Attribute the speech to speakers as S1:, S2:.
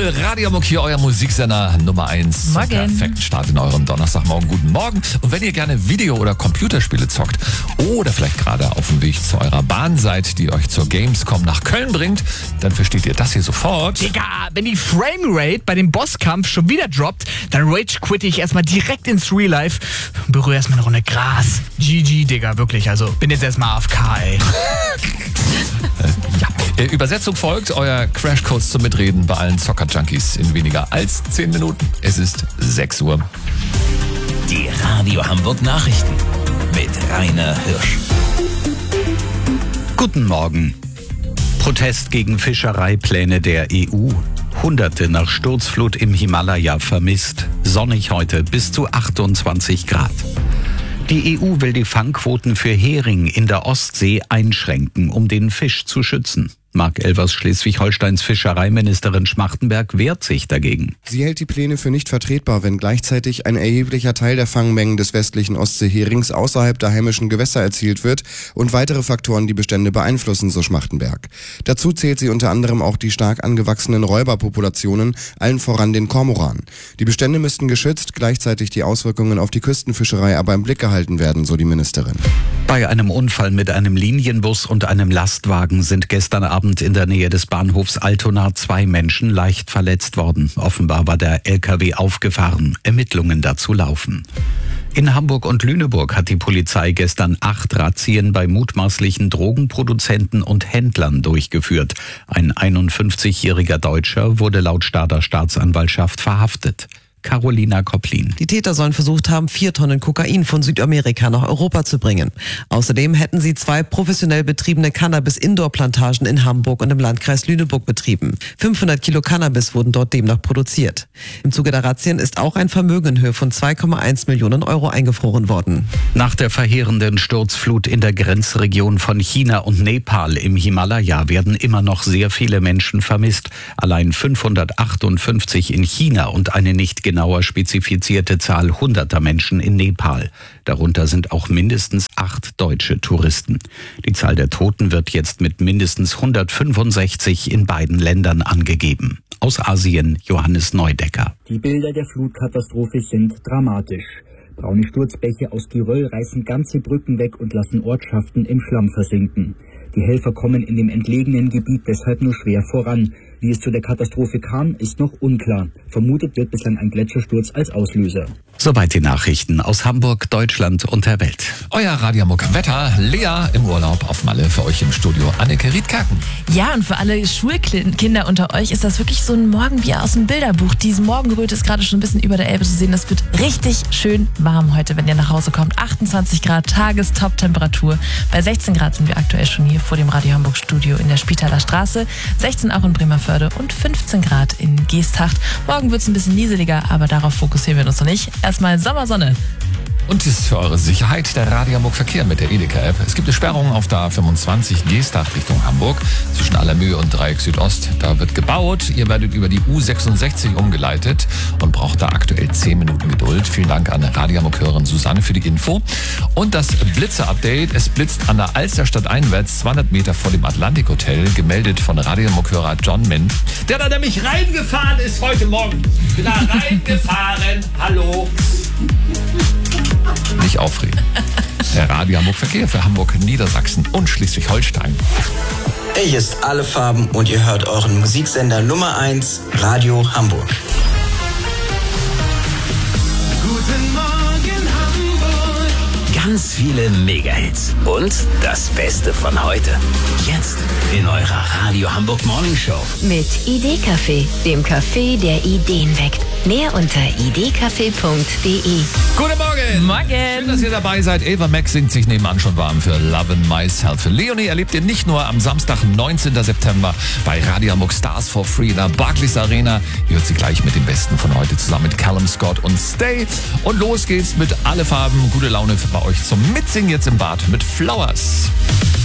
S1: Früh, Radio Muck hier, euer Musiksender Nummer 1.
S2: Morgen.
S1: Perfekten Start in euren Donnerstagmorgen. Guten Morgen. Und wenn ihr gerne Video- oder Computerspiele zockt oder vielleicht gerade auf dem Weg zu eurer Bahn seid, die euch zur Gamescom nach Köln bringt, dann versteht ihr das hier sofort.
S2: Digga, wenn die Framerate bei dem Bosskampf schon wieder droppt, dann rage-quitte ich erstmal direkt ins Real Life und berühre erstmal eine Runde Gras. GG, Digga, wirklich. Also bin jetzt erstmal AFK, ey.
S1: Ja. Übersetzung folgt, euer Crashcode zum Mitreden bei allen Zocker-Junkies in weniger als 10 Minuten. Es ist 6 Uhr.
S3: Die Radio Hamburg Nachrichten mit Rainer Hirsch.
S4: Guten Morgen. Protest gegen Fischereipläne der EU. Hunderte nach Sturzflut im Himalaya vermisst. Sonnig heute bis zu 28 Grad. Die EU will die Fangquoten für Hering in der Ostsee einschränken, um den Fisch zu schützen. Mark Elvers, Schleswig-Holsteins Fischereiministerin Schmachtenberg, wehrt sich dagegen.
S5: Sie hält die Pläne für nicht vertretbar, wenn gleichzeitig ein erheblicher Teil der Fangmengen des westlichen Ostseeherings außerhalb der heimischen Gewässer erzielt wird und weitere Faktoren die Bestände beeinflussen, so Schmachtenberg. Dazu zählt sie unter anderem auch die stark angewachsenen Räuberpopulationen, allen voran den Kormoran. Die Bestände müssten geschützt, gleichzeitig die Auswirkungen auf die Küstenfischerei aber im Blick gehalten werden, so die Ministerin.
S4: Bei einem Unfall mit einem Linienbus und einem Lastwagen sind gestern Abend in der Nähe des Bahnhofs Altona 2 Menschen leicht verletzt worden. Offenbar war der LKW aufgefahren. Ermittlungen dazu laufen. In Hamburg und Lüneburg hat die Polizei gestern 8 Razzien bei mutmaßlichen Drogenproduzenten und Händlern durchgeführt. Ein 51-jähriger Deutscher wurde laut Stadter Staatsanwaltschaft verhaftet. Carolina Kopplin.
S6: Die Täter sollen versucht haben, 4 Tonnen Kokain von Südamerika nach Europa zu bringen. Außerdem hätten sie 2 professionell betriebene Cannabis-Indoor-Plantagen in Hamburg und im Landkreis Lüneburg betrieben. 500 Kilo Cannabis wurden dort demnach produziert. Im Zuge der Razzien ist auch ein Vermögen in Höhe von 2,1 Millionen Euro eingefroren worden.
S4: Nach der verheerenden Sturzflut in der Grenzregion von China und Nepal im Himalaya werden immer noch sehr viele Menschen vermisst. Allein 558 in China und eine nicht genauer spezifizierte Zahl hunderter Menschen in Nepal. Darunter sind auch mindestens 8 deutsche Touristen. Die Zahl der Toten wird jetzt mit mindestens 165 in beiden Ländern angegeben. Aus Asien Johannes Neudecker.
S7: Die Bilder der Flutkatastrophe sind dramatisch. Braune Sturzbäche aus Geröll reißen ganze Brücken weg und lassen Ortschaften im Schlamm versinken. Die Helfer kommen in dem entlegenen Gebiet deshalb nur schwer voran. Wie es zu der Katastrophe kam, ist noch unklar. Vermutet wird bislang ein Gletschersturz als Auslöser.
S4: Soweit die Nachrichten aus Hamburg, Deutschland und der Welt.
S1: Euer Radio Muck Wetter. Lea im Urlaub auf Malle, für euch im Studio Anneke Riedkerken.
S2: Ja, und für alle Schulkinder unter euch ist das wirklich so ein Morgen wie aus dem Bilderbuch. Diese Morgenröte ist gerade schon ein bisschen über der Elbe zu sehen. Das wird richtig schön warm heute, wenn ihr nach Hause kommt. 28 Grad, Tagestop-Temperatur. Bei 16 Grad sind wir aktuell schon hier vor dem Radio Hamburg Studio in der Spitaler Straße. 16 auch in Bremerförde und 15 Grad in Geesthacht. Morgen wird es ein bisschen nieseliger, aber darauf fokussieren wir uns noch nicht. Erstmal Sommersonne.
S1: Und es ist für eure Sicherheit der Radio Hamburg Verkehr mit der Edeka-App. Es gibt eine Sperrung auf der A25 Geesthacht Richtung Hamburg zwischen Allermühe und Dreieck Südost. Da wird gebaut. Ihr werdet über die U66 umgeleitet und braucht da aktuell 10 Minuten Geduld. Vielen Dank an Radio Hamburg-Hörerin Susanne für die Info. Und das Blitze-Update. Es blitzt an der Alsterstadt einwärts 200 Meter vor dem Atlantik-Hotel. Gemeldet von Radio Hamburg-Hörer John Mint. Der da nämlich reingefahren ist heute Morgen. Ich bin da reingefahren. Hallo. Nicht aufregen. Der Radio Hamburg Verkehr für Hamburg, Niedersachsen und Schleswig-Holstein.
S8: Hier ist Alle Farben und ihr hört euren Musiksender Nummer 1, Radio Hamburg.
S3: Guten Morgen Hamburg. Ganz viele Mega-Hits und das Beste von heute. Jetzt in eurer Radio Hamburg Morning Show.
S9: Mit Idee-Café, dem Café, der Ideen weckt. Mehr unter idcafé.de.
S1: Guten Morgen!
S2: Morgen!
S1: Schön, dass ihr dabei seid. Ava Max singt sich nebenan schon warm für Lovin' Myself. Leonie erlebt ihr nicht nur am Samstag, 19. September bei Radio Hamburg Stars for Free in der Barclays Arena. Ihr hört sie gleich mit dem Besten von heute zusammen mit Callum Scott und Stay. Und los geht's mit Alle Farben. Gute Laune bei euch zum Mitsingen jetzt im Bad mit Flowers.